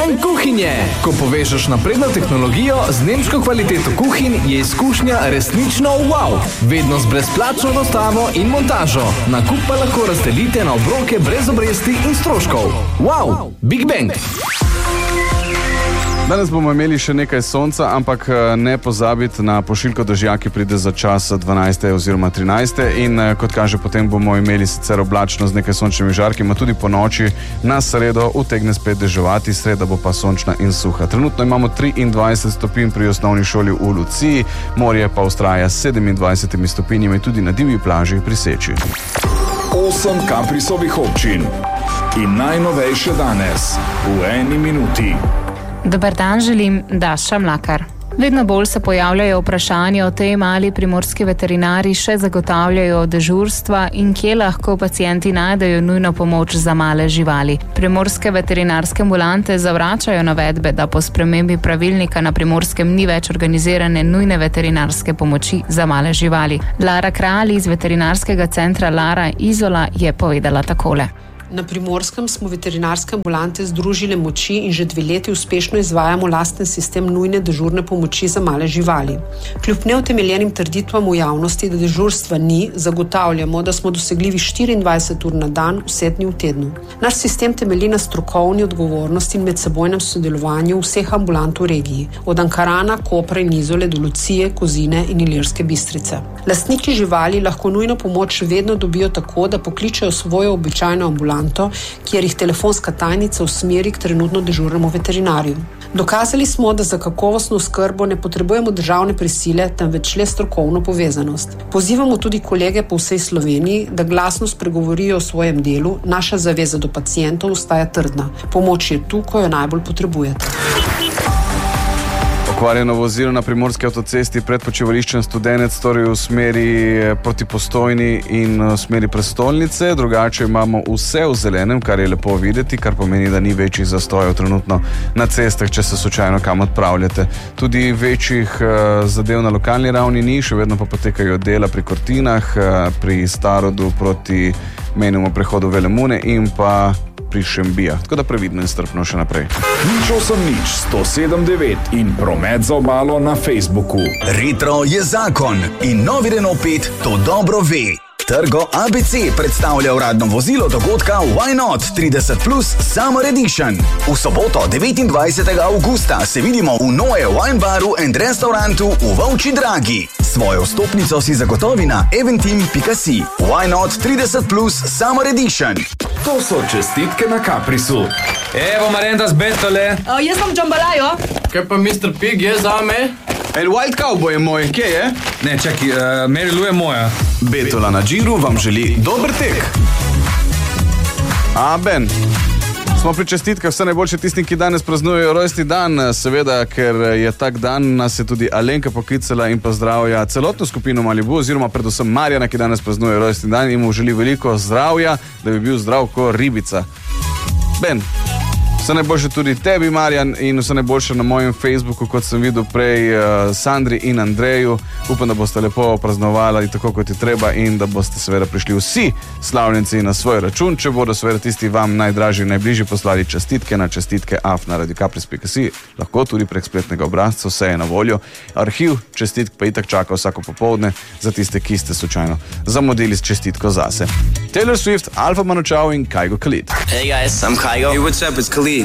Bang kuhinje. Ko povežeš napredno tehnologijo z nemško kvaliteto kuhinj, je izkušnja resnično wow. Vedno z brezplačno dostavo in montažo. Nakup pa lahko razdelite na obroke brez obresti in stroškov. Wow, Big Bang. Danes bomo imeli še nekaj sonca, ampak ne pozabiti na pošiljko dežja, ki pride za čas 12. oziroma 13. In kot kaže, potem bomo imeli sicer oblačno z nekaj sončnimi žarki, a tudi po noči na sredo utegne spet deževati, sreda bo pa sončna in suha. Trenutno imamo 23 stopinj pri osnovni šoli v Luciji, morje pa vztraja 27 stopinjami tudi na divji plaži pri Seči. 8 Kaprisovih občin in najnovejše danes v 1 minuti. Dober dan želim, Daša Mlakar. Vedno bolj se pojavljajo vprašanja o tem, ali primorski veterinari še zagotavljajo dežurstva in kje lahko pacienti najdejo nujno pomoč za male živali. Primorske veterinarske ambulante zavračajo navedbe, da po spremembi pravilnika na Primorskem ni več organizirane nujne veterinarske pomoči za male živali. Lara Kralj iz veterinarskega centra Lara Izola je povedala takole. Na Primorskem smo veterinarske ambulante združile moči in že 2 leti uspešno izvajamo lasten sistem nujne dežurne pomoči za male živali. Kljub neutemeljenim trditvam v javnosti, da dežurstva ni, zagotavljamo, da smo dosegljivi 24 ur na dan, 7 dni v tednu. Naš sistem temelji na strokovni odgovornosti in medsebojnem sodelovanju vseh ambulant v regiji, od Ankarana, Kopra in Izole do Lucije, Kozine in Ilirske Bistrice. Lastniki živali lahko nujno pomoč vedno dobijo tako, da pokličejo svojo običajno ambulanto, kjer jih telefonska tajnica usmeri k trenutno dežurnemu veterinarju. Dokazali smo, da za kakovostno oskrbo ne potrebujemo državne prisile, temveč le strokovno povezanost. Pozivamo tudi kolege po vsej Sloveniji, da glasno spregovorijo o svojem delu. Naša zaveza do pacientov ostaja trdna. Pomoč je tu, ko jo najbolj potrebujete. Okvarjeno vozilo na primorski avtocesti pred počivališčem Studenec, torej v smeri proti Postojni in v smeri prestolnice. Drugače imamo vse v zelenem, kar je lepo videti, kar pomeni, da ni večjih zastojev trenutno na cestah, če se slučajno kam odpravljate. Tudi večjih zadev na lokalni ravni ni, še vedno pa potekajo dela pri Kortinah, pri Starodu proti mejnemu prehodu Velemune in pa pri Šembijah. Tako da previdno in strpno še naprej. 107.9 in promet za obalo na Facebooku. Retro je zakon in novi Renault 5 to dobro ve. Trgo ABC predstavlja uradno vozilo dogodka Why Not 30 Plus Summer Edition. V soboto 29. augusta se vidimo v Noe Wine Baru and Restaurantu v Volčji Dragi. Svojo vstopnico si zagotovi na eventim.si. Why Not 30 Plus Summer Edition. To so čestitke na Kaprisu. Evo Marenda z Betole. Jaz sem Džambalajo. Kaj pa Mr. Pig je zame? El Wild Cowboy je moj, kje je? Ne, čaki, Mary Lou je moja. Betola na Džiru vam želi dober tek. Ben, smo pri čestitkah, vse najboljše tistim, ki danes praznujejo rojstni dan. Seveda, ker je tak dan, nas je tudi Alenka poklicala in pozdravlja celotno skupino Malibu, oziroma predvsem Marjana, ki danes praznuje rojstni dan in mu želi veliko zdravja, da bi bil zdrav kot ribica. Ben, vse najboljše tudi tebi, Marjan, in vse najboljše na mojem Facebooku, kot sem videl prej, Sandri in Andreju. Upam, da boste lepo praznovali tako, kot je treba in da boste seveda prišli vsi slavljenci na svoj račun. Če bodo seveda tisti vam najdražji, najbližji poslali čestitke na čestitke@radiokapris.si, lahko tudi prek spletnega obrazca, vse je na voljo. Arhiv čestitk pa itak čaka vsako popoldne za tiste, ki ste slučajno zamudili s čestitko zase. Taylor Swift, Alfa Manu Chao in Kygo Khalid. Hey guys, I'm Kygo. Hey, what's up? It's Khalid.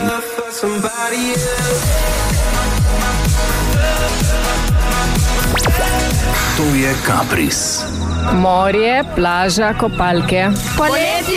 To je Kapris. Morje, plaža, kopalke. Poletje!